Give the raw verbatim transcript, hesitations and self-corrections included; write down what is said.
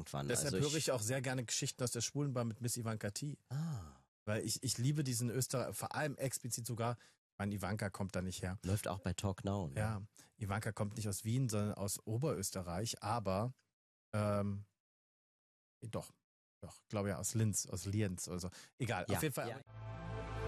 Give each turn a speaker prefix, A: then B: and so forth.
A: irgendwann.
B: Deshalb
A: also ich,
B: höre ich auch sehr gerne Geschichten aus der Schwulenbar mit Miss Ivanka T.
A: Ah.
B: Weil ich, ich liebe diesen Österreich, vor allem explizit sogar, ich meine, Ivanka kommt da nicht her.
A: Läuft auch bei Talk Now. Ne?
B: Ja, Ivanka kommt nicht aus Wien, sondern aus Oberösterreich, aber ähm, doch, doch, glaube ja aus Linz, aus Lienz oder so. Egal,
A: Ja.
B: auf jeden Fall.
A: Ja.